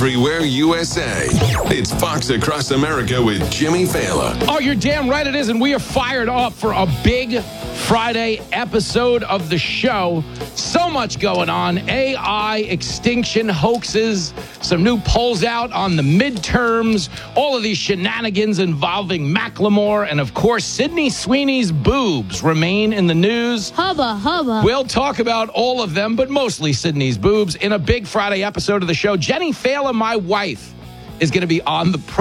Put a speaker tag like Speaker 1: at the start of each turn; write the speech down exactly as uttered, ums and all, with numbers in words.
Speaker 1: everywhere U S A. It's Fox Across America with Jimmy Fallon.
Speaker 2: Oh, you're damn right it is, and we are fired up for a big Friday episode of the show. So much going on. A I, extinction, hoaxes, some new polls out on the midterms, all of these shenanigans involving Macklemore, and of course, Sydney Sweeney's boobs remain in the news.
Speaker 3: Hubba, hubba.
Speaker 2: We'll talk about all of them, but mostly Sydney's boobs in a big Friday episode of the show. Jenny Fallon, my wife, is going to be on the